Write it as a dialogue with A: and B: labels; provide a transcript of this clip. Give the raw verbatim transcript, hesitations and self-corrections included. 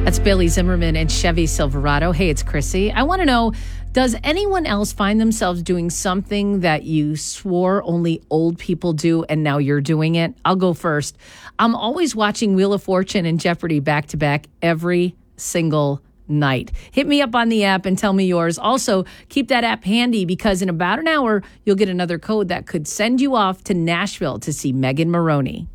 A: That's Billy Zimmerman and Chevy Silverado. Hey, it's Chrissy. I want to know, does anyone else find themselves doing something that you swore only old people do and now you're doing it? I'll go first. I'm always watching Wheel of Fortune and Jeopardy back to back every single night. Hit me up on the app and tell me yours. Also, keep that app handy because in about an hour, you'll get another code that could send you off to Nashville to see Megan Maroney.